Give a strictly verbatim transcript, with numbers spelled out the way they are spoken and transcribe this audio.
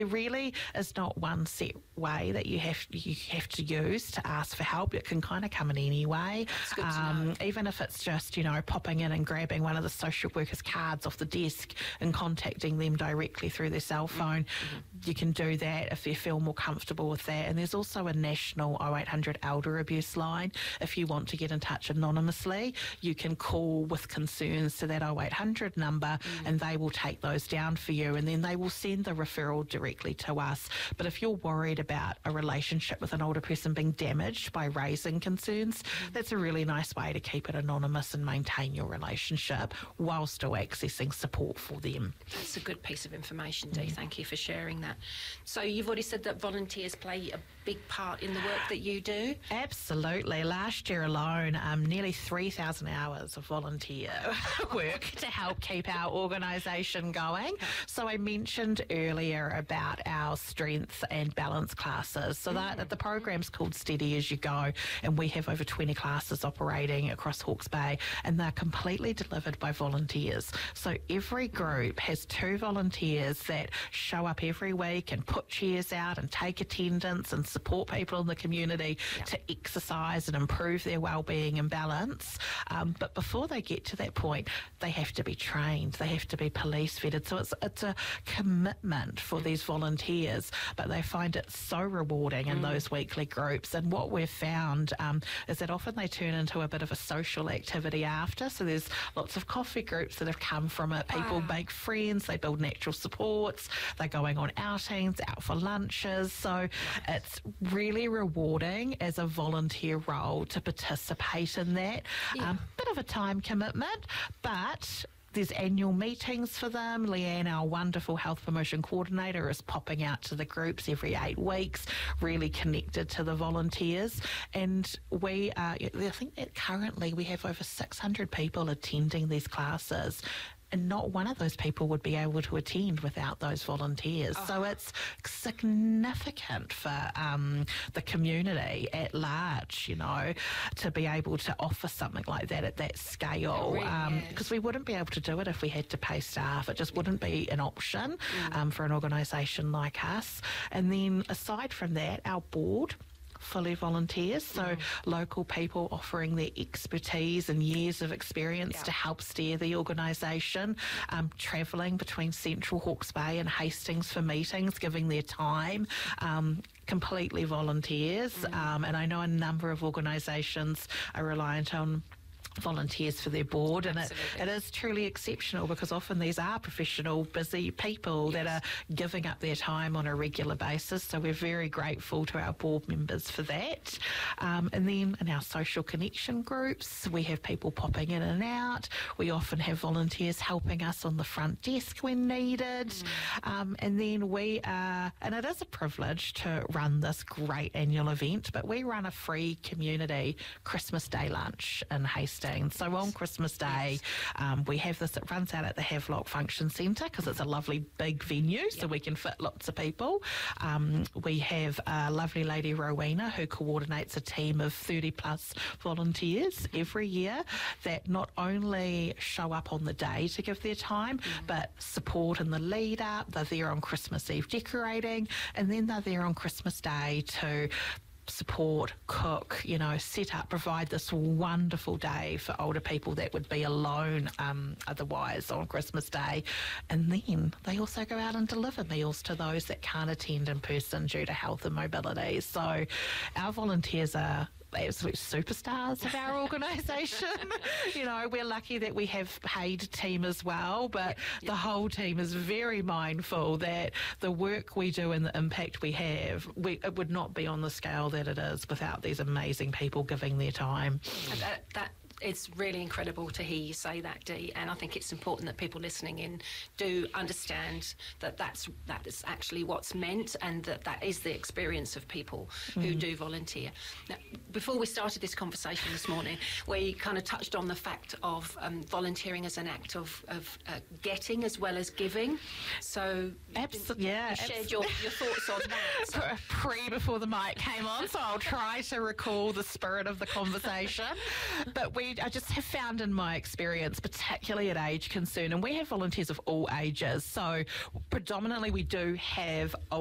There really is not one set way that you have you have to use to ask for help. It can kind of come in any way. That's good to Um, know. even if it's just, you know, popping in and grabbing one of the social workers' cards off the desk and contacting them directly through their cell phone. Mm-hmm. You can do that if you feel more comfortable with that. And there's also a national oh eight hundred elder abuse line. If you want to get in touch anonymously, you can call with concerns to that oh eight hundred number, mm. and they will take those down for you, and then they will send the referral directly to us. But if you're worried about a relationship with an older person being damaged by raising concerns, mm. that's a really nice way to keep it anonymous and maintain your relationship while still accessing support for them. That's a good piece of information, Dee. Mm. Thank you for sharing that. So you've already said that volunteers play a big part in the work that you do? Absolutely. Last year alone, um, nearly three thousand hours of volunteer work to help keep our organisation going. So I mentioned earlier about our strength and balance classes. So that mm. the program's called Steady As You Go, and we have over twenty classes operating across Hawke's Bay, and they're completely delivered by volunteers. So every group has two volunteers that show up every week and put chairs out and take attendance and support people in the community yeah. to exercise and improve their wellbeing and balance. Um, but before they get to that point, they have to be trained. They have to be police vetted. So it's it's a commitment for mm. these volunteers, but they find it so rewarding in mm. those weekly groups. And what we've found um, is that often they turn into a bit of a social activity after. So there's lots of coffee groups that have come from it. People wow. make friends, they build natural supports, they're going on outings, out for lunches. So it's really rewarding as a volunteer role to participate in that. Yeah. Um, bit of a time commitment, but there's annual meetings for them. Leanne, our wonderful health promotion coordinator, is popping out to the groups every eight weeks, really connected to the volunteers. And we are, I think that currently we have over six hundred people attending these classes. And not one of those people would be able to attend without those volunteers. Oh. So it's significant for um, the community at large, you know, to be able to offer something like that at that scale. Because really um, we wouldn't be able to do it if we had to pay staff. It just wouldn't be an option mm. um, for an organisation like us. And then aside from that, our board fully volunteers, so mm. local people offering their expertise and years of experience yeah. to help steer the organisation, um, travelling between Central Hawke's Bay and Hastings for meetings, giving their time, um, completely volunteers. Mm. Um, and I know a number of organisations are reliant on volunteers for their board, and it, it is truly exceptional because often these are professional, busy people yes. that are giving up their time on a regular basis. So we're very grateful to our board members for that. Um, and then in our social connection groups, we have people popping in and out. We often have volunteers helping us on the front desk when needed. Mm. Um, and then we are, and it is a privilege to run this great annual event, but we run a free community Christmas Day lunch in Hastings. So on Christmas Day, yes. um, we have this, it runs out at the Havelock Function Centre because it's a lovely big venue, yep. so we can fit lots of people. Um, we have a lovely lady, Rowena, who coordinates a team of thirty plus volunteers every year that not only show up on the day to give their time, mm. but support in the lead up. They're there on Christmas Eve decorating, and then they're there on Christmas Day to support, cook, you know, set up, provide this wonderful day for older people that would be alone um, otherwise on Christmas Day. And then they also go out and deliver meals to those that can't attend in person due to health and mobility. So our volunteers are absolute superstars of our organisation. You know, we're lucky that we have paid team as well, but yep, yep. the whole team is very mindful that the work we do and the impact we have, we, it would not be on the scale that it is without these amazing people giving their time. That, that it's really incredible to hear you say that, Dee, and I think it's important that people listening in do understand that that's, that is actually what's meant, and that that is the experience of people mm. who do volunteer. Now, before we started this conversation this morning, we kind of touched on the fact of um, volunteering as an act of, of uh, getting as well as giving. So Absolutely, yeah, you shared your, your thoughts on that. So. Pre before the mic came on, so I'll try to recall the spirit of the conversation. But we I, I just have found in my experience, particularly at Age Concern, and we have volunteers of all ages, so predominantly we do have